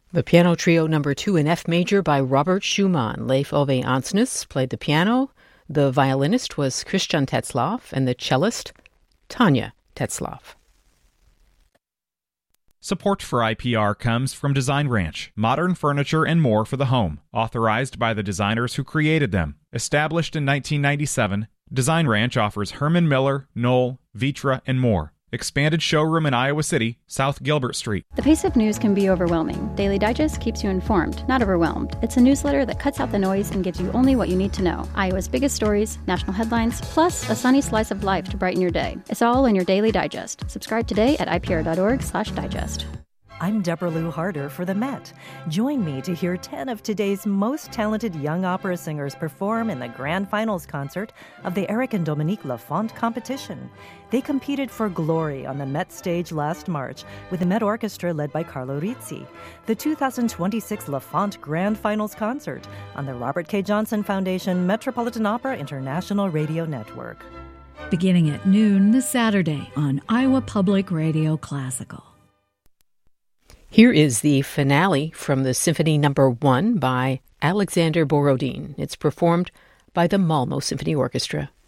The Piano Trio No. 2 in F major by Robert Schumann. Leif Ove Ansnes played the piano. The violinist was Christian Tetzlaff, and the cellist, Tanya Tetzlaff. Support for IPR comes from Design Ranch, modern furniture and more for the home, authorized by the designers who created them. Established in 1997, Design Ranch offers Herman Miller, Knoll, Vitra, and more. Expanded showroom in Iowa City, South Gilbert Street. The pace of news can be overwhelming. Daily Digest keeps you informed, not overwhelmed. It's a newsletter that cuts out the noise and gives you only what you need to know. Iowa's biggest stories, national headlines, plus a sunny slice of life to brighten your day. It's all in your Daily Digest. Subscribe today at ipr.org/digest. I'm Deborah Lou Harder for the Met. Join me to hear 10 of today's most talented young opera singers perform in the grand finals concert of the Eric and Dominique Lafont competition. They competed for glory on the Met stage last March with the Met Orchestra led by Carlo Rizzi. The 2026 Lafont Grand Finals concert on the Robert K. Johnson Foundation Metropolitan Opera International Radio Network. Beginning at noon this Saturday on Iowa Public Radio Classical. Here is the finale from the Symphony No. 1 by Alexander Borodin. It's performed by the Malmo Symphony Orchestra.